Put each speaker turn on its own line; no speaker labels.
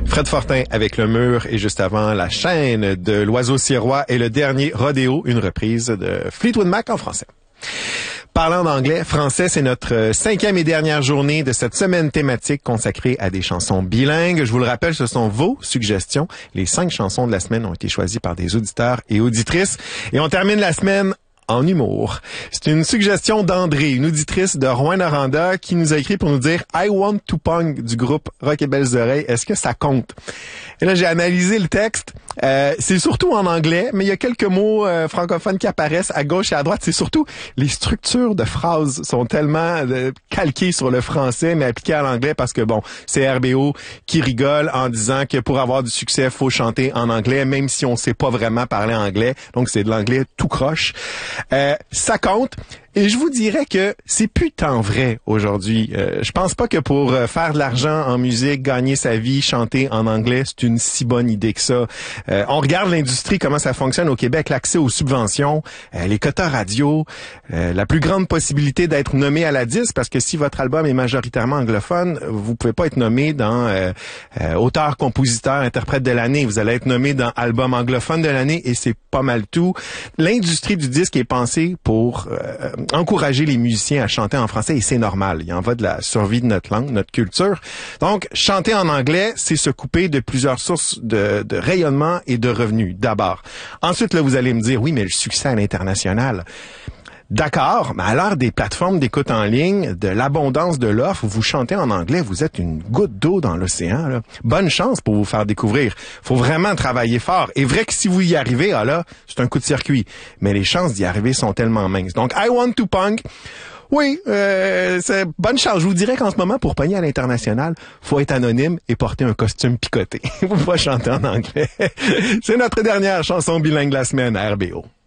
Fred Fortin avec Le Mur et juste avant La Chaîne de l'Oiseau Sirois et le dernier Rodéo, une reprise de Fleetwood Mac en français. Parlant d'anglais, français, c'est notre 5e et dernière journée de cette semaine thématique consacrée à des chansons bilingues. Je vous le rappelle, ce sont vos suggestions. Les 5 chansons de la semaine ont été choisies par des auditeurs et auditrices. Et on termine la semaine en humour. C'est une suggestion d'André, une auditrice de Rouyn-Noranda, qui nous a écrit pour nous dire « I want to punk » du groupe Rock et Belles Oreilles. Est-ce que ça compte? Et là, j'ai analysé le texte. C'est surtout en anglais, mais il y a quelques mots francophones qui apparaissent à gauche et à droite. C'est surtout les structures de phrases sont tellement calquées sur le français, mais appliquées à l'anglais parce que, bon, c'est RBO qui rigole en disant que pour avoir du succès, faut chanter en anglais, même si on sait pas vraiment parler anglais. Donc, c'est de l'anglais tout croche. Ça compte. Et je vous dirais que c'est plus tant vrai aujourd'hui. Je pense pas que pour faire de l'argent en musique, gagner sa vie, chanter en anglais, c'est une si bonne idée que ça. On regarde l'industrie, comment ça fonctionne au Québec, l'accès aux subventions, les quotas radio, la plus grande possibilité d'être nommé à la 10, parce que si votre album est majoritairement anglophone, vous pouvez pas être nommé dans auteur, compositeur, interprète de l'année. Vous allez être nommé dans album anglophone de l'année et c'est pas mal tout. L'industrie du disque est pensée pour encourager les musiciens à chanter en français et c'est normal. Il en va de la survie de notre langue, notre culture. Donc, chanter en anglais, c'est se couper de plusieurs sources de rayonnement et de revenus, d'abord. Ensuite, là, vous allez me dire, oui, mais le succès à l'international. D'accord, mais à l'heure des plateformes d'écoute en ligne, de l'abondance de l'offre, vous chantez en anglais, vous êtes une goutte d'eau dans l'océan, là. Bonne chance pour vous faire découvrir. Faut vraiment travailler fort. Et vrai que si vous y arrivez, là, c'est un coup de circuit. Mais les chances d'y arriver sont tellement minces. Donc, I want to punk. Oui, c'est bonne chance. Je vous dirais qu'en ce moment, pour pogner à l'international, faut être anonyme et porter un costume picoté. Vous pouvez chanter en anglais. C'est notre dernière chanson bilingue de la semaine à RBO.